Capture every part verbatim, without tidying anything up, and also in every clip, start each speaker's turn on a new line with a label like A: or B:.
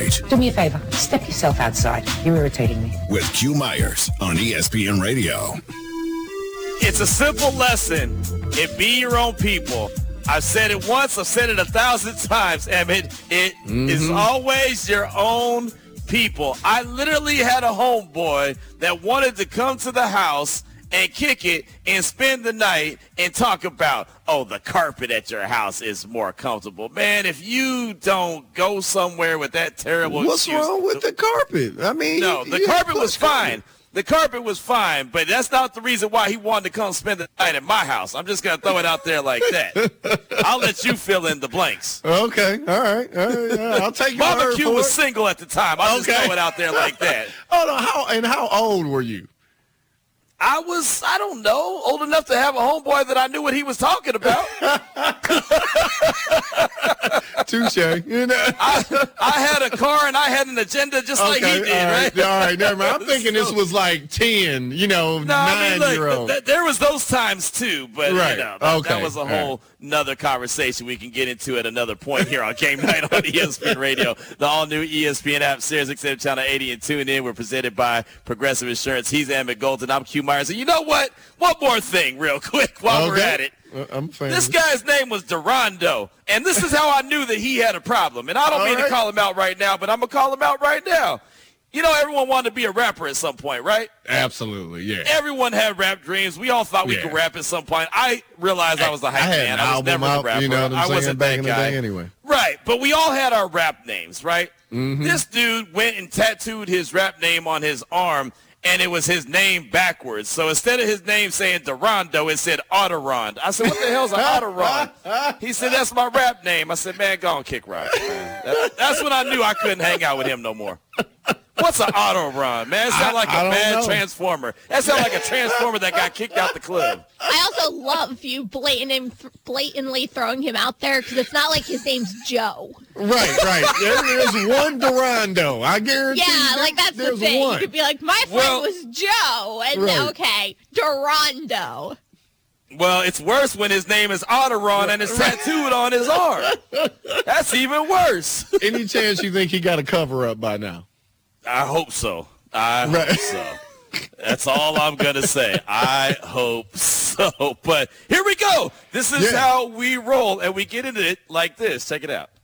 A: Night.
B: Do me a favor. Step yourself outside. You're irritating me.
A: With Q Myers on E S P N Radio.
C: It's a simple lesson. It be your own people. I've said it once. I've said it a thousand times, Emmett. It mm-hmm. is always your own people. I literally had a homeboy that wanted to come to the house and kick it and spend the night and talk about, oh, the carpet at your house is more comfortable. Man, if you don't go somewhere with that terrible
D: What's
C: excuse,
D: wrong with the carpet? I mean,
C: no, the carpet was fine. The carpet was fine, but that's not the reason why he wanted to come spend the night at my house. I'm just going to throw it out there like that. I'll let you fill in the blanks.
D: Okay. All right. All right. Yeah, I'll take your word
C: Barbecue
D: for
C: was
D: it.
C: single at the time. I'll okay. just throw it out there like that.
D: Oh, no. How, and how old were you?
C: I was, I don't know, old enough to have a homeboy that I knew what he was talking about.
D: Touche. You know?
C: I, I had a car and I had an agenda just okay, like he did,
D: all right?
C: right?
D: All right, never mind. I'm thinking so, this was like ten, you know, no, nine-year-old.
C: I mean, th- there was those times too, but
D: right.
C: you know, that,
D: okay.
C: that was a whole right. nother conversation we can get into at another point here on Game Night on E S P N Radio. The all-new E S P N app, Sirius X M Channel eighty, and tune in. We're presented by Progressive Insurance. He's Emmett Golden. I'm Q Myers. And you know what? One more thing real quick while
D: okay.
C: we're at it.
D: Uh, I'm fan.
C: This guy's name was Durando, and this is how I knew that he had a problem. And I don't All mean right. to call him out right now, but I'm going to call him out right now. You know, everyone wanted to be a rapper at some point, right?
D: Absolutely, yeah.
C: Everyone had rap dreams. We all thought we yeah. could rap at some point. I realized I, I was a hype
D: I
C: man. I was never
D: out,
C: the rapper.
D: You know what I'm
C: I
D: saying?
C: wasn't
D: back
C: that
D: in
C: guy.
D: The day anyway.
C: Right, but we all had our rap names, right?
D: Mm-hmm.
C: This dude went and tattooed his rap name on his arm, and it was his name backwards. So instead of his name saying Durando, it said Autorond. I said, what the hell's an Autorond? He said, that's my rap name. I said, man, go on, kick rock, man. That, that's when I knew I couldn't hang out with him no more. What's an Autorond, man? It sounds like a bad know. transformer. That sounds like a transformer that got kicked out the club.
E: I also love you blatant, blatantly throwing him out there because it's not like his name's Joe.
D: Right, right. There is one Durando. I guarantee
E: Yeah,
D: you
E: like that's the
D: there's
E: thing.
D: One.
E: You could be like, my friend well, was Joe, and
D: right.
E: okay, Durando.
C: Well, it's worse when his name is Autoron and it's tattooed on his arm. That's even worse.
D: Any chance you think he got a cover up by now?
C: I hope so. I
D: right.
C: hope so. That's all I'm going to say. I hope so. But here we go. This is yeah. how we roll, and we get into it like this. Check it out.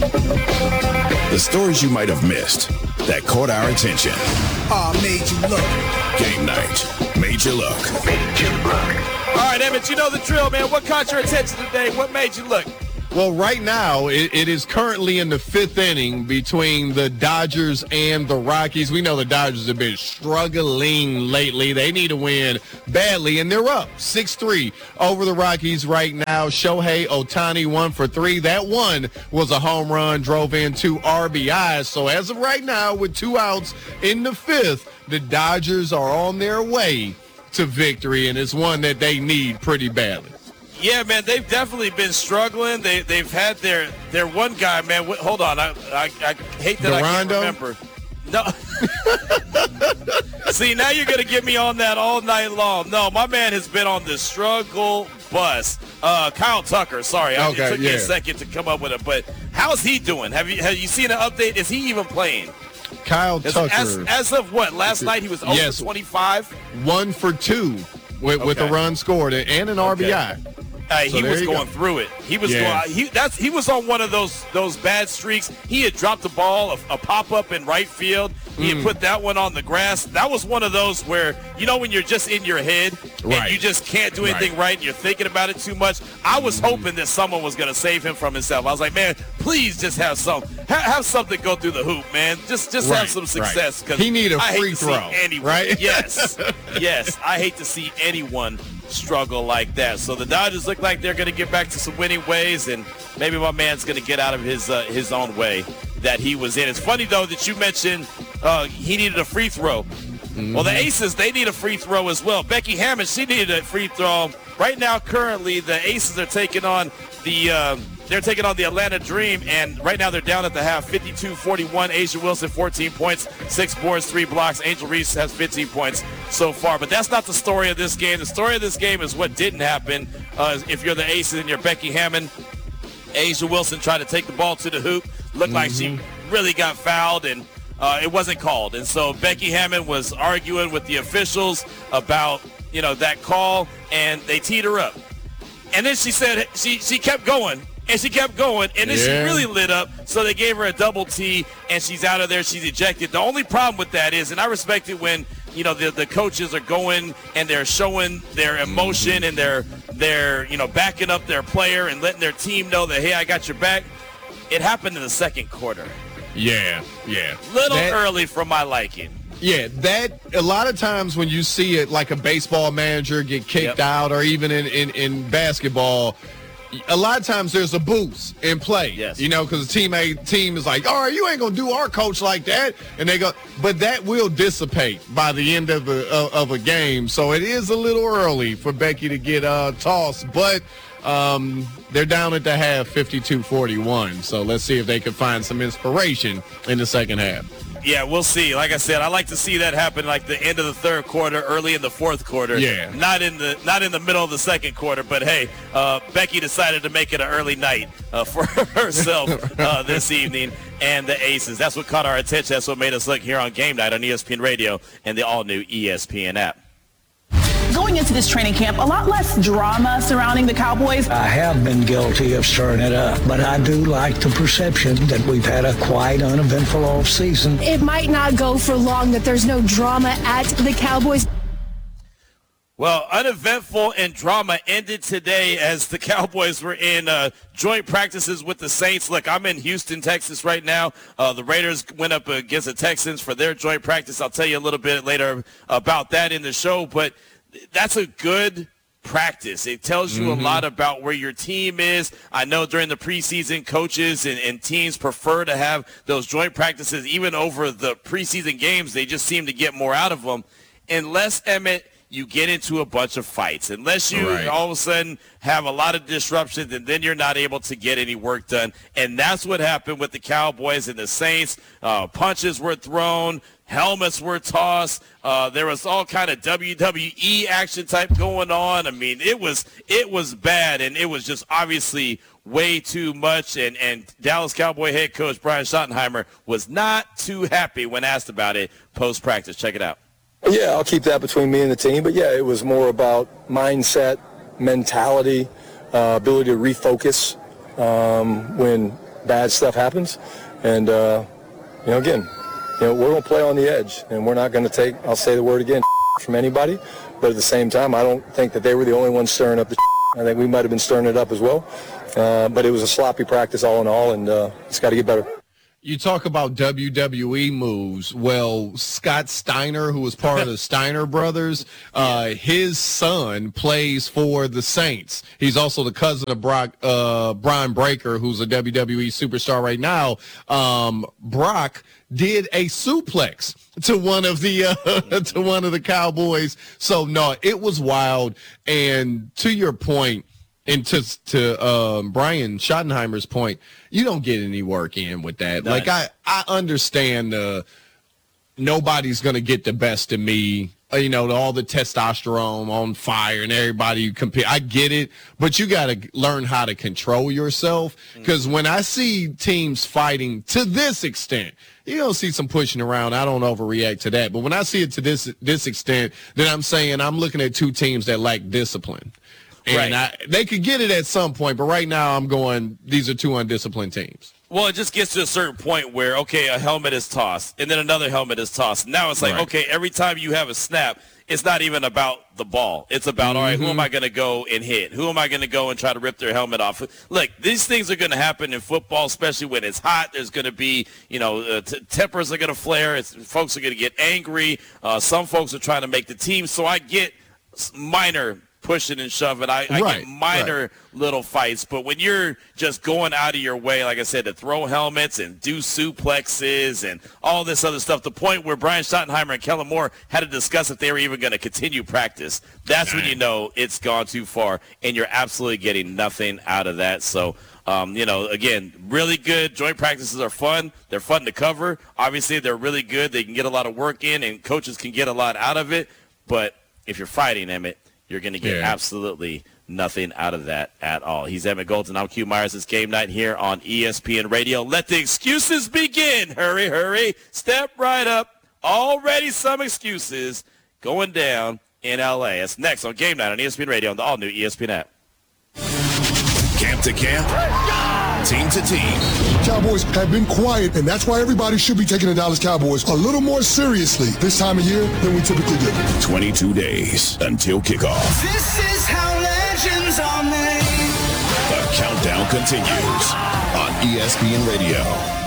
A: The stories you might have missed that caught our attention.
F: Ah, uh, made you look.
A: Game Night. Made you look.
F: Made you look.
C: All right, Emmett, you know the drill, man. What caught your attention today? What made you look?
D: Well, right now, it, it is currently in the fifth inning between the Dodgers and the Rockies. We know the Dodgers have been struggling lately. They need to win badly, and they're up six three over the Rockies right now. Shohei Ohtani one for three. That one was a home run, drove in two R B Is. So as of right now, with two outs in the fifth, the Dodgers are on their way to victory, and it's one that they need pretty badly.
C: Yeah, man, they've definitely been struggling. They they've had their their one guy, man. Wh- hold on, I, I I hate that
D: Durando?
C: I can't remember. No. See, now you're gonna get me on that all night long. No, my man has been on the struggle bus. Uh, Kyle Tucker. Sorry, I,
D: okay,
C: it took
D: yeah.
C: me a second to come up with it. But how's he doing? Have you have you seen an update? Is he even playing?
D: Kyle Tucker.
C: As, as of what? Last night he was zero
D: yes.
C: for twenty-five.
D: One for two with, okay. with a run scored and an R B I.
C: Okay. Uh,
D: so
C: he was going
D: go.
C: through it. He was
D: yeah.
C: going. He that's he was on one of those those bad streaks. He had dropped the ball, a, a pop up in right field. He mm. had put that one on the grass. That was one of those where you know when you're just in your head
D: right.
C: and you just can't do anything right. right, and you're thinking about it too much. I was mm. hoping that someone was going to save him from himself. I was like, man, please just have some ha- have something go through the hoop, man. Just just
D: right.
C: have some success
D: because right. he need a
C: I
D: free
C: hate to
D: throw,
C: see anyone,
D: right?
C: Yes, yes. I hate to see anyone struggle like that. So the Dodgers look like they're going to get back to some winning ways, and maybe my man's going to get out of his uh, his own way that he was in. It's funny, though, that you mentioned uh, he needed a free throw. Mm-hmm. Well, the Aces, they need a free throw as well. Becky Hammond, she needed a free throw. Right now, currently, the Aces are taking on the um, they're taking on the Atlanta Dream, and right now they're down at the half, fifty-two forty-one. Asia Wilson, fourteen points, six boards, three blocks. Angel Reese has fifteen points so far. But that's not the story of this game. The story of this game is what didn't happen. Uh, if you're the Aces and you're Becky Hammond, Asia Wilson tried to take the ball to the hoop. Looked mm-hmm. like she really got fouled, and uh, it wasn't called. And so Becky Hammon was arguing with the officials about, you know, that call, and they teed her up. And then she said she, she kept going, and she kept going, and then yeah. she really lit up, so they gave her a double T, and she's out of there. She's ejected. The only problem with that is, and I respect it when, you know, the, the coaches are going and they're showing their emotion mm-hmm. and they're, they're, you know, backing up their player and letting their team know that, hey, I got your back. It happened in the second quarter.
D: Yeah, yeah.
C: Little
D: that,
C: early for my liking.
D: Yeah, that a lot of times when you see it, like a baseball manager get kicked yep. out, or even in, in, in basketball, a lot of times there's a boost in play.
C: Yes.
D: You know, because the teammate team is like, all right, you ain't going to do our coach like that. And they go, but that will dissipate by the end of a, of, of a game. So it is a little early for Becky to get uh, tossed. But um, they're down at the half, fifty-two forty-one. So let's see if they can find some inspiration in the second half.
C: Yeah, we'll see. Like I said, I like to see that happen like the end of the third quarter, early in the fourth quarter.
D: Yeah.
C: Not in the not in the middle of the second quarter. But, hey, uh, Becky decided to make it an early night uh, for herself uh, this evening and the Aces. That's what caught our attention. That's what made us look here on Game Night on E S P N Radio and the all-new E S P N app.
G: Going into this training camp, a lot less drama surrounding the Cowboys.
H: I have been guilty of stirring it up, but I do like the perception that we've had a quiet, uneventful offseason.
I: It might not go for long that there's no drama at the Cowboys.
C: Well, uneventful and drama ended today as the Cowboys were in uh, joint practices with the Saints. Look, I'm in Houston, Texas right now. Uh, the Raiders went up against the Texans for their joint practice. I'll tell you a little bit later about that in the show, but that's a good practice. It tells you mm-hmm. a lot about where your team is. I know during the preseason, coaches and, and teams prefer to have those joint practices. Even over the preseason games, they just seem to get more out of them. Unless, Emmett, you get into a bunch of fights. Unless you right. all of a sudden have a lot of disruptions, and then you're not able to get any work done. And that's what happened with the Cowboys and the Saints. Uh, punches were thrown. Helmets were tossed. Uh, there was all kind of W W E action type going on. I mean, it was it was bad, and it was just obviously way too much. And, and Dallas Cowboy head coach Brian Schottenheimer was not too happy when asked about it post-practice. Check it out.
J: Yeah, I'll keep that between me and the team. But, yeah, it was more about mindset, mentality, uh, ability to refocus um, when bad stuff happens. And, uh, you know, again, you know, we're going to play on the edge, and we're not going to take, I'll say the word again, from anybody. But at the same time, I don't think that they were the only ones stirring up the I think we might have been stirring it up as well. Uh, but it was a sloppy practice all in all, and uh, it's got to get better.
D: You talk about W W E moves. Well, Scott Steiner, who was part of the Steiner brothers, uh, his son plays for the Saints. He's also the cousin of Brock, uh, Brian Breaker, who's a W W E superstar right now. Um, Brock did a suplex to one of the uh, to one of the Cowboys. So no, it was wild. And to your point, and to to um, Brian Schottenheimer's point, you don't get any work in with that. None. Like, I, I understand uh, nobody's going to get the best of me. Uh, you know, all the testosterone on fire and everybody you compare. I get it, but you got to learn how to control yourself. Because mm-hmm. when I see teams fighting to this extent, you don't see some pushing around. I don't overreact to that. But when I see it to this this extent, then I'm saying I'm looking at two teams that lack discipline. And right. I, they could get it at some point, but right now I'm going, these are two undisciplined teams.
C: Well, it just gets to a certain point where, okay, a helmet is tossed, and then another helmet is tossed. Now it's like, right. okay, every time you have a snap, it's not even about the ball. It's about, mm-hmm. all right, who am I going to go and hit? Who am I going to go and try to rip their helmet off? Look, these things are going to happen in football, especially when it's hot. There's going to be, you know, uh, t- tempers are going to flare. It's, folks are going to get angry. Uh, some folks are trying to make the team. So I get minor pushing and shoving. I, I
D: right,
C: get minor
D: right.
C: little fights, but when you're just going out of your way, like I said, to throw helmets and do suplexes and all this other stuff, the point where Brian Schottenheimer and Kellen Moore had to discuss if they were even going to continue practice, that's when you know it's gone too far, and you're absolutely getting nothing out of that. So, um, you know, again, really good. Joint practices are fun. They're fun to cover. Obviously, they're really good. They can get a lot of work in, and coaches can get a lot out of it. But if you're fighting, Emmett, you're going to get yeah. absolutely nothing out of that at all. He's Emmett Golden. I'm Q Myers. It's game night here on E S P N Radio. Let the excuses begin. Hurry, hurry. Step right up. Already some excuses going down in L A. It's next on game night on E S P N Radio on the all-new E S P N app.
A: Camp to camp, team to team.
K: Cowboys have been quiet, and that's why everybody should be taking the Dallas Cowboys a little more seriously this time of year than we typically do.
A: twenty-two days until kickoff.
F: This is how legends are made.
A: The countdown continues on E S P N Radio.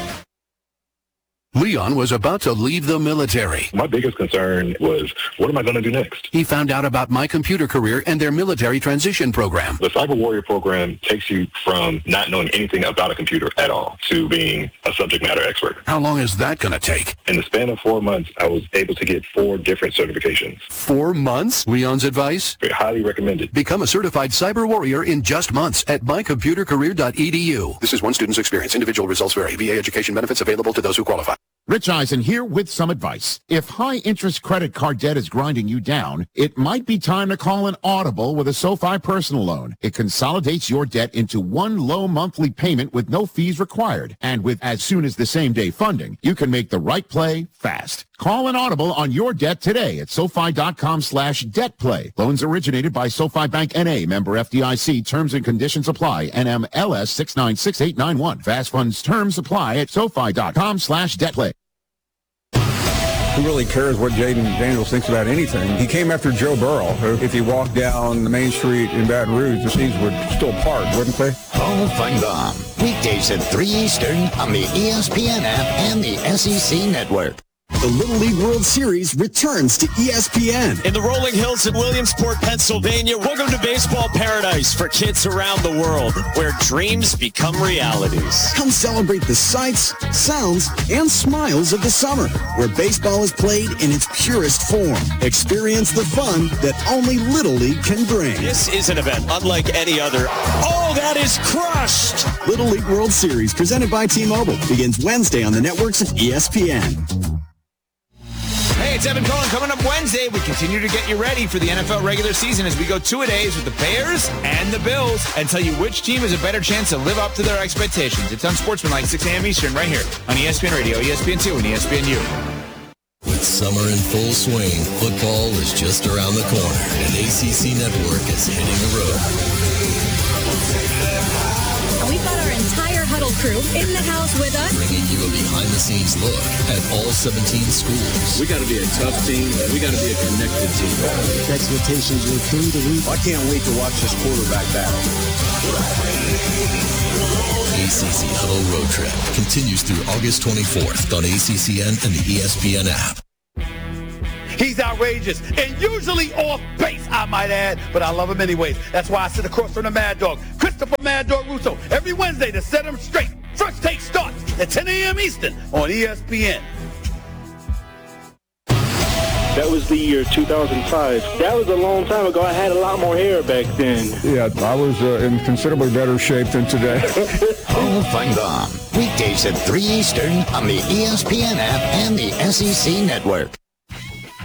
L: Leon was about to leave the military.
M: My biggest concern was, what am I going to do next?
L: He found out about My Computer Career and their military transition program.
M: The Cyber Warrior program takes you from not knowing anything about a computer at all to being a subject matter expert.
L: How long is that going to take?
M: In the span of four months, I was able to get four different certifications.
L: Four months? Leon's advice?
M: Very highly recommended.
L: Become a certified Cyber Warrior in just months at my computer career dot e d u. This is one student's experience. Individual results vary. V A education benefits available to those who qualify.
N: Rich Eisen here with some advice. If high-interest credit card debt is grinding you down, it might be time to call an Audible with a SoFi personal loan. It consolidates your debt into one low monthly payment with no fees required. And with as soon as the same-day funding, you can make the right play fast. Call an Audible on your debt today at SoFi.com slash debt play. Loans originated by SoFi Bank N A, member F D I C. Terms and conditions apply. N M L S six nine six eight nine one. Fast funds terms apply at SoFi.com slash debt play.
O: Who really cares what Jaden Daniels thinks about anything? He came after Joe Burrow, who, if he walked down the main street in Baton Rouge, the seas would still part, wouldn't they?
P: Hall of Fun Bomb. Weekdays at three Eastern on the E S P N app and the S E C Network.
Q: The Little League World Series returns to E S P N.
R: In the rolling hills in Williamsport, Pennsylvania, welcome to baseball paradise for kids around the world, where dreams become realities.
Q: Come celebrate the sights, sounds, and smiles of the summer, where baseball is played in its purest form. Experience the fun that only Little League can bring.
R: This is an event unlike any other. Oh, that is crushed!
Q: Little League World Series, presented by T-Mobile, begins Wednesday on the networks of E S P N.
S: Hey, it's Evan Cohen. Coming up Wednesday, we continue to get you ready for the N F L regular season as we go two-a-days with the Bears and the Bills and tell you which team has a better chance to live up to their expectations. It's Unsportsmanlike, six a.m. Eastern, right here on E S P N Radio, E S P N two, and E S P N U.
T: With summer in full swing, football is just around the corner, and A C C Network is hitting the road.
U: We've got our entire huddle crew in the house with us,
T: bringing you a behind-the-scenes look at all seventeen schools.
V: We got to be a tough team. We got to be a connected team.
W: Expectations were through the roof.
V: I can't wait to watch this quarterback battle.
T: A C C Huddle Road Trip continues through August twenty-fourth on A C C N and the E S P N app.
X: He's outrageous and usually off base, I might add, but I love him anyways. That's why I sit across from the Mad Dog, Christopher Mad Dog Russo, every Wednesday to set him straight. First Take starts at ten a.m. Eastern on E S P N.
Y: That was the year two thousand five. That was a long time ago. I had a lot more hair back then.
O: Yeah, I was uh, in considerably better shape than today.
P: Hall of Fun Bomb. Weekdays at three Eastern on the E S P N app and the S E C Network.